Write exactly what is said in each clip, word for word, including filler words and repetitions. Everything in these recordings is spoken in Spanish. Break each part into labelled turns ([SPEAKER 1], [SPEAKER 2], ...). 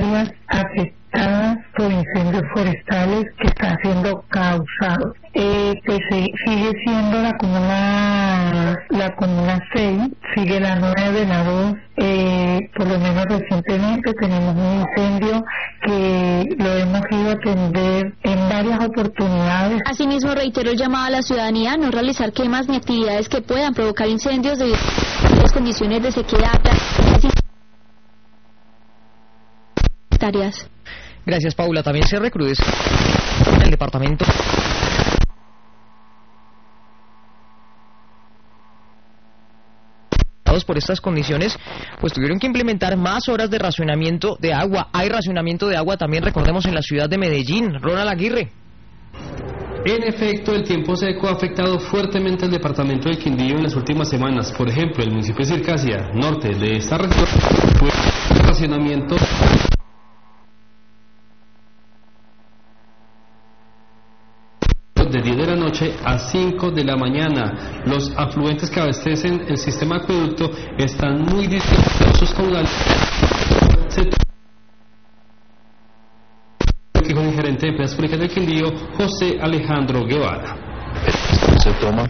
[SPEAKER 1] áreas afectadas por incendios forestales que están siendo causados. Eh, pues eh, sigue siendo la comuna la comuna seis, sigue la nueve, la dos, eh, por lo menos recientemente tenemos un incendio que lo hemos ido a atender en varias oportunidades.
[SPEAKER 2] Asimismo, reiteró el llamado a la ciudadanía a no realizar quemas ni actividades que puedan provocar incendios debido a las condiciones de sequedad.
[SPEAKER 3] Gracias, Paula. También se recrudece en el departamento por estas condiciones, pues tuvieron que implementar más horas de racionamiento de agua. Hay racionamiento de agua también, recordemos, en la ciudad de Medellín. Ronald Aguirre.
[SPEAKER 4] En efecto, el tiempo seco ha afectado fuertemente al departamento del Quindío en las últimas semanas. Por ejemplo, el municipio de Circasia, norte de esta región, fue racionamiento de diez de la noche a cinco de la mañana. Los afluentes que abastecen el sistema de acueducto están muy distintos, sus caudales. Con el gerente de empresas públicas del Quindío, José Alejandro Guevara.
[SPEAKER 5] Se toma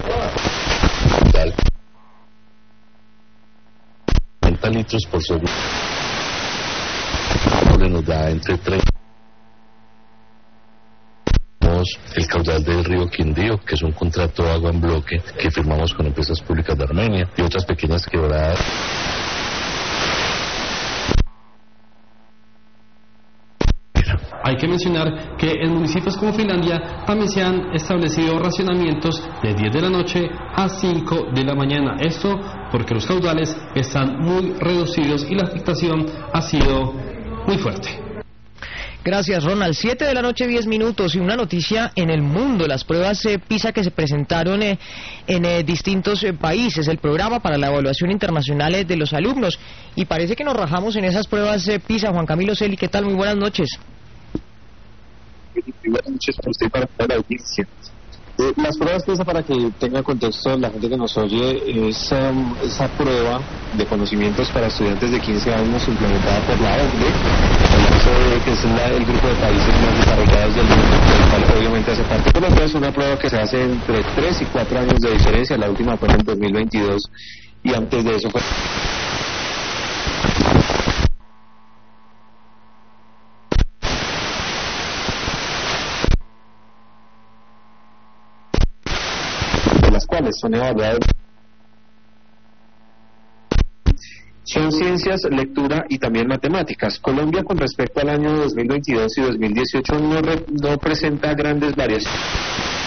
[SPEAKER 5] treinta litros por segundo. Nos da entre tres. El caudal del río Quindío, que es un contrato de agua en bloque que firmamos con empresas públicas de Armenia y otras pequeñas quebradas.
[SPEAKER 4] Hay que mencionar que en municipios como Finlandia también se han establecido racionamientos de diez de la noche a cinco de la mañana. Esto porque los caudales están muy reducidos y la afectación ha sido muy fuerte.
[SPEAKER 3] Gracias, Ronald. Siete de la noche, diez minutos, y una noticia en el mundo: las pruebas eh, PISA que se presentaron eh, en eh, distintos eh, países, el programa para la evaluación internacional eh, de los alumnos, y parece que nos rajamos en esas pruebas eh, PISA. Juan Camilo Celi, ¿qué tal? Muy buenas noches.
[SPEAKER 6] Buenas noches para usted, para toda la audiencia. Eh, las pruebas PISA, para que tenga contexto la gente que nos oye, es um, esa prueba de conocimientos para estudiantes de quince años implementada por la O C D, que es la, el grupo de países más desarrollados del mundo, del cual obviamente hace parte Colombia. Es una prueba que se hace entre tres y cuatro años de diferencia. La última fue en el dos mil veintidós y antes de eso fue... las cuales son evaluadas. Son ciencias, lectura y también matemáticas. Colombia, con respecto al año dos mil veintidós y dos mil dieciocho, no, re, no presenta grandes variaciones.